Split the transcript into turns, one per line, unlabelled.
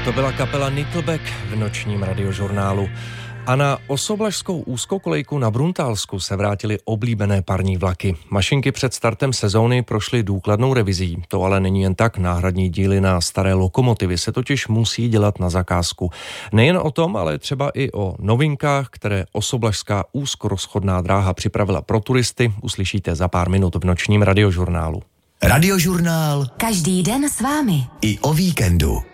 To byla kapela Nickelback v nočním radiožurnálu. A na Osoblažskou úzkokolejku na Bruntálsku se vrátily oblíbené parní vlaky. Mašinky před startem sezóny prošly důkladnou revizí. To ale není jen tak, náhradní díly na staré lokomotivy se totiž musí dělat na zakázku. Nejen o tom, ale třeba i o novinkách, které Osoblažská úzkorozchodná dráha připravila pro turisty, uslyšíte za pár minut v nočním radiožurnálu.
Radiožurnál.
Každý den s vámi.
I o víkendu.